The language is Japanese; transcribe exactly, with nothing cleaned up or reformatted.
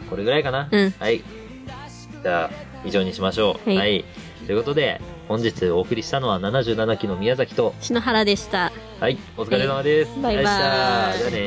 これぐらいかな。 うんはい。じゃあ、以上にしましょう。 はいはい。ということで、本日お送りしたのはななじゅうななきの宮崎と、 篠原でした。 はい、お疲れ様です。 はいバイバーイありがとうございましたじゃあね。